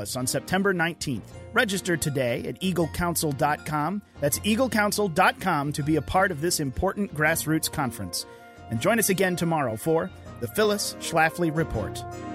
on September 19th. Register today at eaglecouncil.com. That's eaglecouncil.com to be a part of this important grassroots conference. And join us again tomorrow for the Phyllis Schlafly Report.